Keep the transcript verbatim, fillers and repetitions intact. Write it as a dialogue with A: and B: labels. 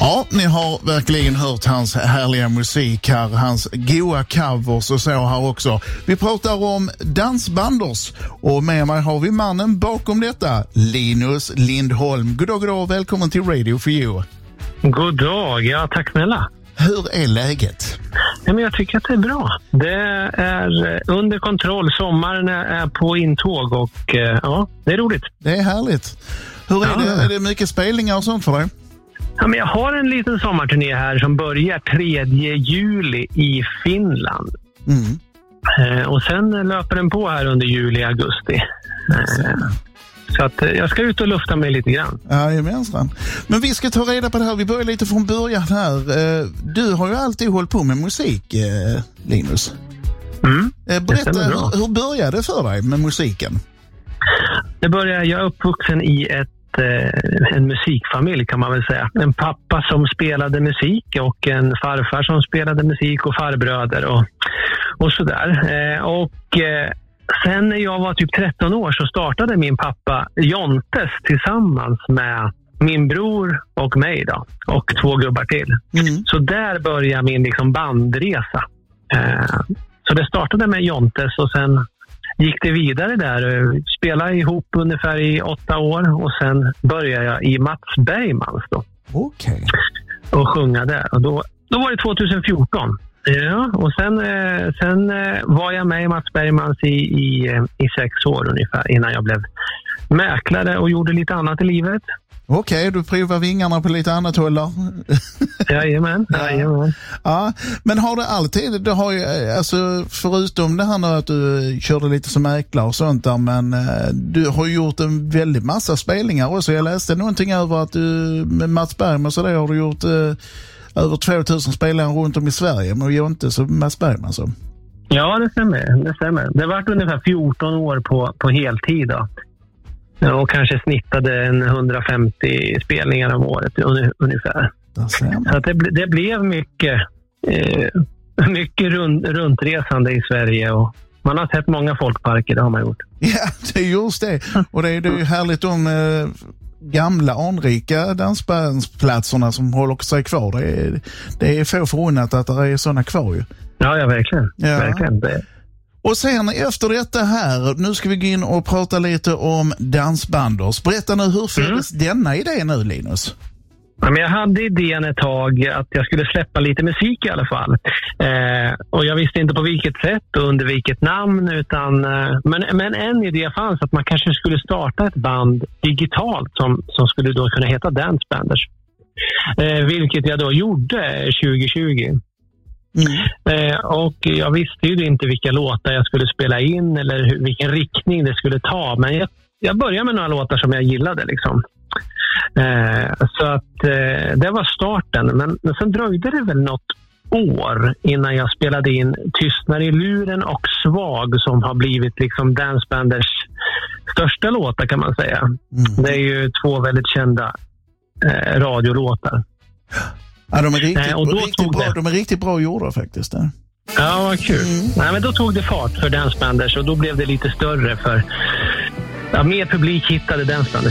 A: Ja, ni har verkligen hört hans härliga musik här, hans goa covers och så här också. Vi pratar om dansbanders och med mig har vi mannen bakom detta, Linus Lindholm. God dag, god dag, välkommen till Radio for You.
B: God dag, ja tack snälla.
A: Hur är läget?
B: Ja, men jag tycker att det är bra. Det är under kontroll, sommaren är på intåg och ja, det är roligt.
A: Det är härligt. Hur är ja. det? Är det mycket spelningar och sånt för dig?
B: Ja, men jag har en liten sommarturné här som börjar tredje juli i Finland.
A: Mm.
B: Eh, och sen löper den på här under juli, augusti. Eh, så att eh, jag ska ut och lufta mig lite grann.
A: Jajamensan. Men vi ska ta reda på det här. Vi börjar lite från början här. Eh, du har ju alltid hållit på med musik, eh, Linus.
B: Mm,
A: eh, berätta, hur, hur började det för dig med musiken?
B: Det började, jag är uppvuxen i ett en musikfamilj kan man väl säga. En pappa som spelade musik och en farfar som spelade musik och farbröder och, och sådär. Eh, och eh, sen när jag var typ tretton år så startade min pappa Jontes tillsammans med min bror och mig då. Och två gubbar till. Mm. Så där började min liksom bandresa. Eh, så det startade med Jontes och sen gick det vidare där, spelade ihop ungefär i åtta år och sen började jag i Mats Bergmans då.
A: Okej. Okay.
B: Och sjunga där. Och då, då var det tjugohundrafjorton. Ja, och sen, sen var jag med i Mats Bergmans i, i, i sex år ungefär innan jag blev mäklare och gjorde lite annat i livet.
A: Okej, okay, du provar vingarna på lite annat håll då.
B: Jajamän, jajamän.
A: Ja, men har det alltid, det har ju, alltså förutom det här nu att du körde lite som mäklare och sånt där, men du har ju gjort en väldigt massa spelningar också. Jag läste någonting över att du med Mats Bergman så där har du gjort eh, över tvåtusen spelningar runt om i Sverige, men ju inte så Mats Bergman så.
B: Ja, det stämmer, det stämmer. Det har varit ungefär fjorton år på, på heltid då. Och kanske snittade en hundrafemtio spelningar om året ungefär. Så att det, det blev mycket, eh, mycket rund, runtresande i Sverige. Och man har sett många folkparker, det har man gjort.
A: Ja, det är just det. Och det är, det är ju härligt om eh, gamla anrika dansbandsplatserna som håller sig kvar. Det är, det är få förunnat att det är sådana kvar ju.
B: Ja, ja verkligen. Ja. verkligen det.
A: Och sen efter detta här, nu ska vi gå in och prata lite om dansbanders. Berätta nu, hur föddes mm. denna idé nu, Linus?
B: Ja, men jag hade idén ett tag att jag skulle släppa lite musik i alla fall. Eh, och jag visste inte på vilket sätt och under vilket namn. Utan, eh, men, men en idé fanns att man kanske skulle starta ett band digitalt som, som skulle då kunna heta Dancebanders. Eh, vilket jag då gjorde tjugohundratjugo. Mm. Eh, och jag visste ju inte vilka låtar jag skulle spela in eller hur, vilken riktning det skulle ta, men jag, jag började med några låtar som jag gillade liksom. eh, så att eh, det var starten, men, men sen dröjde det väl något år innan jag spelade in Tystnar i luren och Svag som har blivit liksom Dancebanders största låtar kan man säga. Mm. Det är ju två väldigt kända eh, radiolåtar.
A: Ja, de är riktigt,
B: Nej, och då
A: riktigt
B: tog
A: bra,
B: det...
A: de är riktigt bra gjorda faktiskt. Där.
B: Ja, vad kul. Mm. Nej, men då tog det fart för Dancebanders och då blev det lite större för ja, mer publik hittade Dancebanders